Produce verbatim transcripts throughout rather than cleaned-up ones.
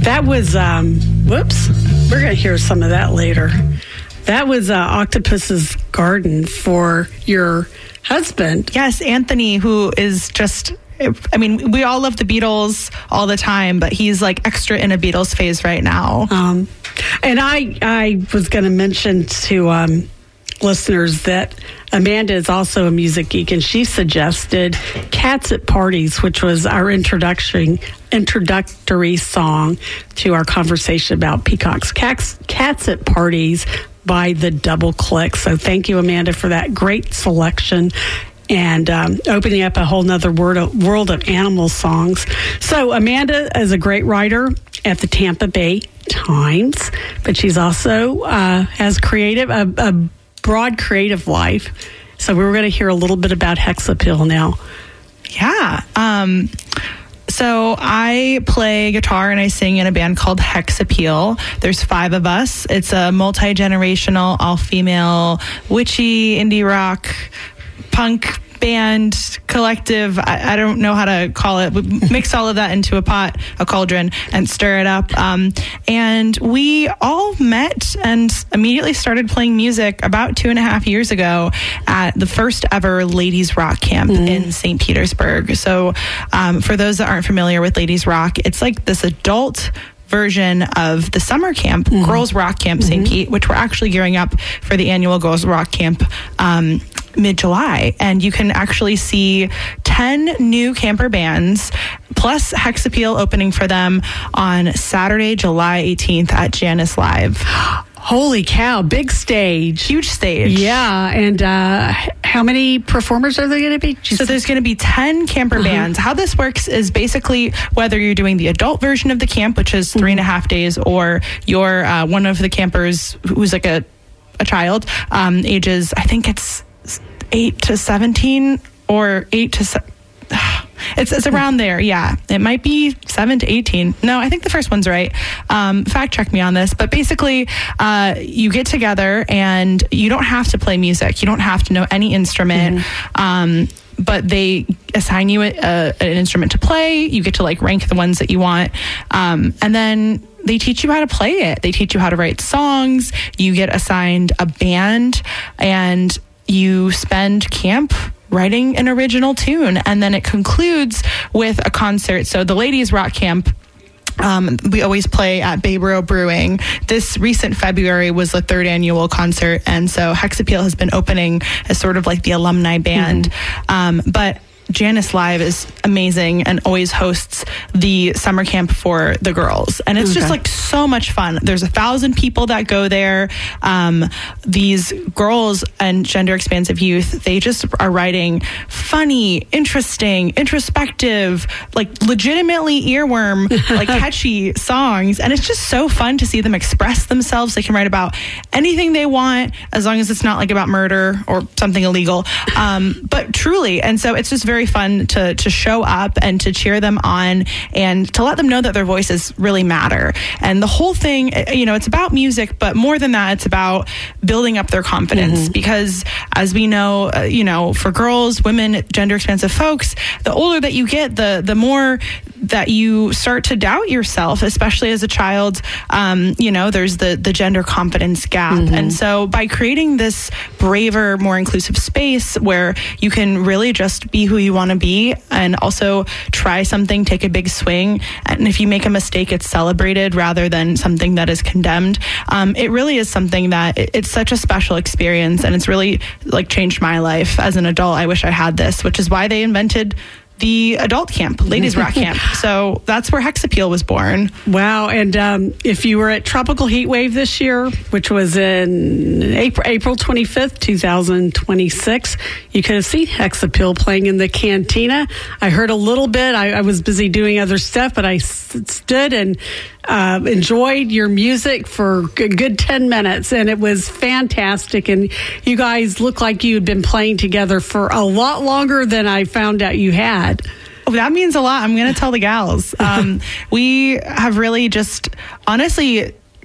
That was, um, whoops, we're going to hear some of that later. That was uh, Octopus's Garden for your husband. Yes, Anthony, who is just... I mean, we all love the Beatles all the time, but he's like extra in a Beatles phase right now. Um, and I, I was going to mention to um, listeners that Amanda is also a music geek, and she suggested Cats at Parties, which was our introduction, introductory song to our conversation about peacocks. Cats, Cats at Parties by the Double Click. So thank you, Amanda, for that great selection. And um, opening up a whole nother world of, world of animal songs. So Amanda is a great writer at the Tampa Bay Times, but she's also uh, has creative a, a broad creative life. So we were going to hear a little bit about Hexapeel now. Yeah. Um, so I play guitar and I sing in a band called Hexapeel. There's five of us. It's a multi-generational, all-female, witchy, indie rock, punk band collective. I, I don't know how to call it. We mix all of that into a pot, a cauldron, and stir it up. Um, and we all met and immediately started playing music about two and a half years ago at the first ever Ladies Rock Camp mm. in Saint Petersburg. So um, for those that aren't familiar with Ladies Rock, it's like this adult version of the summer camp, mm. Girls Rock Camp Saint Mm-hmm. Pete, which we're actually gearing up for the annual Girls Rock Camp um, mid-July. And you can actually see ten new camper bands plus Hexapeel opening for them on Saturday, July eighteenth at Janice Live. Holy cow, big stage. Huge stage. Yeah, and uh, how many performers are there going to be? Just so there's going to be ten camper uh-huh. bands. How this works is basically whether you're doing the adult version of the camp, which is three mm-hmm. and a half days, or you're uh, one of the campers who's like a, a child, um, ages, I think it's eight to seventeen or eight to se- It's it's around there, yeah. It might be seven to eighteen. No, I think the first one's right. Um, fact check me on this. But basically, uh, you get together and you don't have to play music. You don't have to know any instrument. Mm-hmm. Um, but they assign you a, a, an instrument to play. You get to like rank the ones that you want. Um, and then they teach you how to play it. They teach you how to write songs. You get assigned a band and you spend camp writing an original tune, and then it concludes with a concert. So the Ladies Rock Camp, um, we always play at Bay Borough Brewing. This recent February was the third annual concert, and so Hexapeel has been opening as sort of like the alumni band. Mm-hmm. Um, but Janice Live is amazing and always hosts the summer camp for the girls. And it's okay. just like so much fun. There's a thousand people that go there. Um, these girls and gender expansive youth, they just are writing funny, interesting, introspective, like legitimately earworm, like catchy songs. And it's just so fun to see them express themselves. They can write about anything they want as long as it's not like about murder or something illegal. Um, but truly, and so it's just very very fun to to show up and to cheer them on and to let them know that their voices really matter. And the whole thing, you know, it's about music, but more than that, it's about building up their confidence. Mm-hmm. Because as we know, uh, you know, for girls, women, gender expansive folks, the older that you get, the the more that you start to doubt yourself, especially as a child. Um, you know, there's the the gender confidence gap. Mm-hmm. And so by creating this braver, more inclusive space where you can really just be who you want to be and also try something, take a big swing. And if you make a mistake, it's celebrated rather than something that is condemned. Um, it really is something that it, it's such a special experience, and it's really like changed my life as an adult. I wish I had this, which is why they invented the adult camp, Ladies Rock Camp. So that's where Hexapeel was born. Wow. And um, if you were at Tropical Heat Wave this year, which was in April, April twenty-fifth, twenty twenty-six, you could have seen Hexapeel playing in the cantina. I heard a little bit. I, I was busy doing other stuff, but I s- stood and uh, enjoyed your music for a good ten minutes, and it was fantastic. And you guys look like you had been playing together for a lot longer than I found out you had. Oh, that means a lot. I'm going to tell the gals. Um, we have really just, honestly,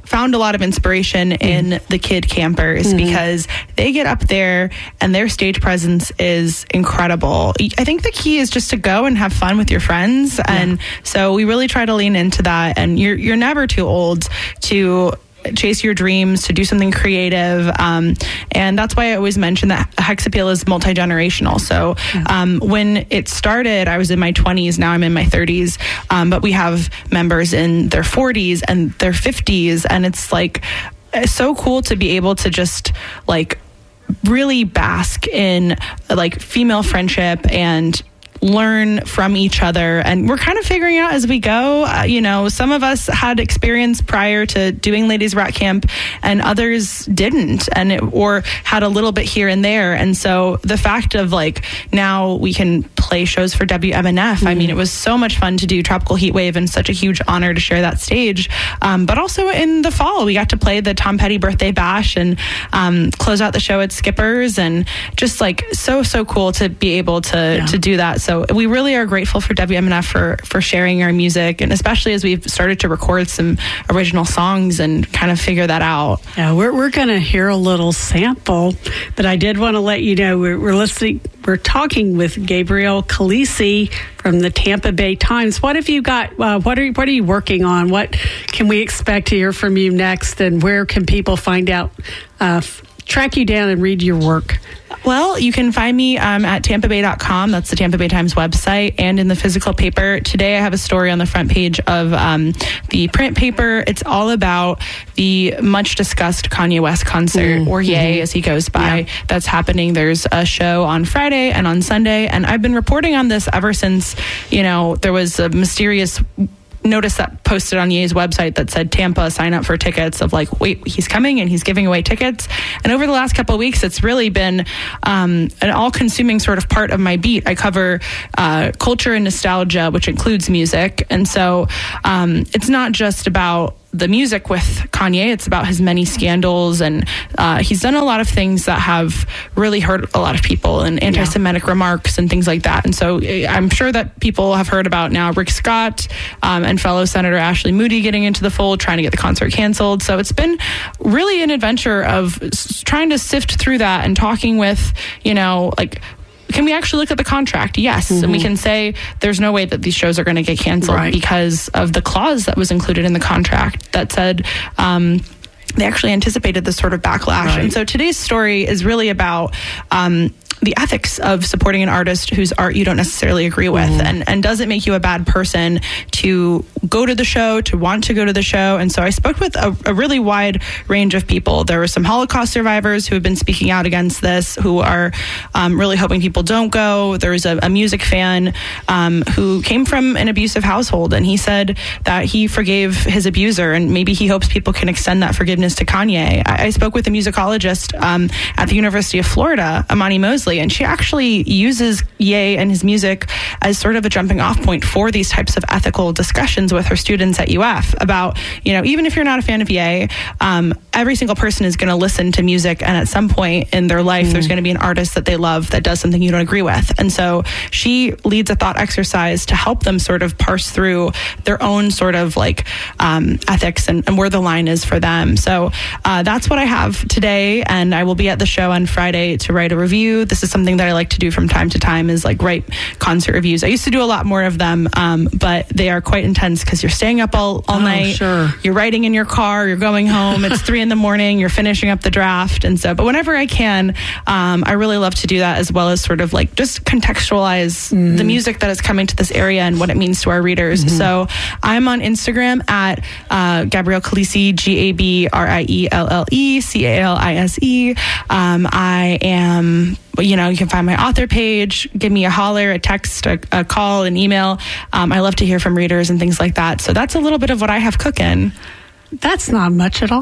found a lot of inspiration mm. in the Kid Campers mm-hmm. because they get up there and their stage presence is incredible. I think the key is just to go and have fun with your friends. Yeah. And so we really try to lean into that. And you're you're never too old to chase your dreams, to do something creative. Um, and that's why I always mention that Hex Appeal is multi-generational. So um, when it started, I was in my twenties. Now I'm in my thirties. Um, but we have members in their forties and their fifties. And it's like, it's so cool to be able to just like really bask in like female friendship and learn from each other. And we're kind of figuring out as we go. Uh, you know, some of us had experience prior to doing Ladies Rock Camp and others didn't, and it, or had a little bit here and there. And so the fact of like now we can play shows for W M N F. Mm-hmm. I mean, it was so much fun to do Tropical Heat Wave and such a huge honor to share that stage. Um, but also in the fall, we got to play the Tom Petty Birthday Bash and um, close out the show at Skipper's, and just like so, so cool to be able to, yeah. to do that. So we really are grateful for W M N F for, for sharing our music, and especially as we've started to record some original songs and kind of figure that out. Yeah, we're we're going to hear a little sample, but I did want to let you know we're, we're listening. We're talking with Gabrielle Calisi from the Tampa Bay Times. What have you got? Uh, what are you, what are you working on? What can we expect to hear from you next? And where can people find out, uh, track you down and read your work? Well, you can find me um, at tampa bay dot com. That's the Tampa Bay Times website, and in the physical paper. Today I have a story on the front page of um, the print paper. It's all about the much discussed Kanye West concert, mm-hmm. or Ye as he goes by, yeah. that's happening. There's a show on Friday and on Sunday, and I've been reporting on this ever since, you know, there was a mysterious notice that posted on Ye's website that said Tampa, sign up for tickets, of like, wait, he's coming and he's giving away tickets. And over the last couple of weeks, it's really been um, an all-consuming sort of part of my beat. I cover uh, culture and nostalgia, which includes music. And so um, it's not just about the music with Kanye, it's about his many scandals, and uh, he's done a lot of things that have really hurt a lot of people, and anti-Semitic yeah. remarks and things like that. And so I'm sure that people have heard about now Rick Scott um, and fellow Senator Ashley Moody getting into the fold, trying to get the concert canceled. So it's been really an adventure of s- trying to sift through that and talking with, you know, like, can we actually look at the contract? Yes. Mm-hmm. And we can say there's no way that these shows are going to get canceled right. because of the clause that was included in the contract that said um, they actually anticipated this sort of backlash. Right. And so today's story is really about um, the ethics of supporting an artist whose art you don't necessarily agree with. Mm-hmm. And, and does it make you a bad person to go to the show, to want to go to the show? And so I spoke with a, a really wide range of people. There were some Holocaust survivors who have been speaking out against this, who are um, really hoping people don't go. There was a, a music fan um, who came from an abusive household, and he said that he forgave his abuser, and maybe he hopes people can extend that forgiveness to Kanye. I, I spoke with a musicologist um, at the University of Florida, Amani Mosley, and she actually uses Ye and his music as sort of a jumping off point for these types of ethical discussions with her students at U F about, you know, even if you're not a fan of Ye, um, every single person is going to listen to music, and at some point in their life, mm. there's going to be an artist that they love that does something you don't agree with. And so she leads a thought exercise to help them sort of parse through their own sort of like um, ethics and, and where the line is for them. So uh, that's what I have today, and I will be at the show on Friday to write a review. This is something that I like to do from time to time, is like write concert reviews. I used to do a lot more of them, um, but they are quite intense because you're staying up all, all oh, night. Sure. You're writing in your car, you're going home, it's three in the morning, you're finishing up the draft. And so, but whenever I can, um, I really love to do that, as well as sort of like just contextualize mm-hmm. the music that is coming to this area and what it means to our readers. Mm-hmm. So I'm on Instagram at uh, Gabrielle Calisi, G A B R I E L L E C A L I S E. Um, I am... You know, you can find my author page, give me a holler, a text, a, a call, an email. Um, I love to hear from readers and things like that. So that's a little bit of what I have cooking. That's not much at all.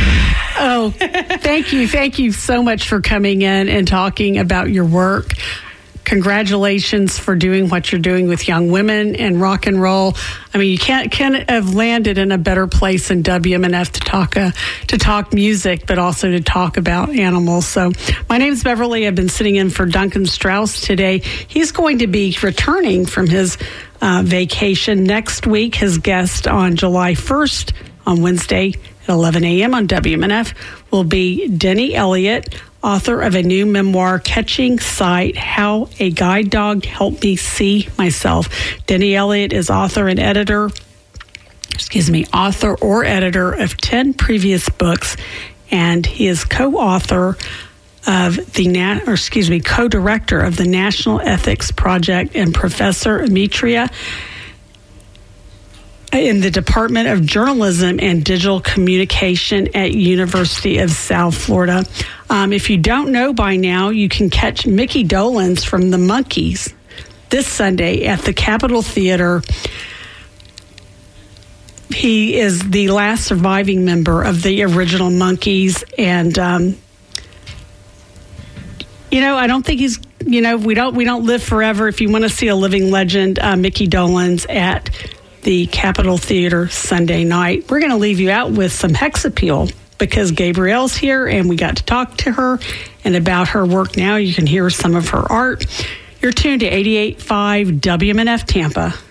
Oh, thank you. Thank you so much for coming in and talking about your work. Congratulations for doing what you're doing with young women and rock and roll. I mean, you can't, can't have landed in a better place in W M N F to talk uh, to talk music, but also to talk about animals. So my name's Beverly. I've been sitting in for Duncan Strauss today. He's going to be returning from his uh, vacation next week. His guest on July first on Wednesday at eleven a.m. on W M N F will be Denny Elliott, author of a new memoir, Catching Sight, How a Guide Dog Helped Me See Myself. Denny Elliott is author and editor, excuse me, author or editor of ten previous books, and he is co-author of the, Na- or excuse me, co-director of the National Ethics Project and professor emerita in the Department of Journalism and Digital Communication at University of South Florida. Um, if you don't know by now, you can catch Mickey Dolenz from the Monkees this Sunday at the Capitol Theater. He is the last surviving member of the original Monkees, and um, you know, I don't think he's, you know, we don't we don't live forever. If you want to see a living legend, uh, Mickey Dolenz at the Capitol Theater Sunday night. We're going to leave you out with some Hexapeel because Gabrielle's here and we got to talk to her and about her work now. You can hear some of her art. You're tuned to eighty-eight point five W M N F Tampa.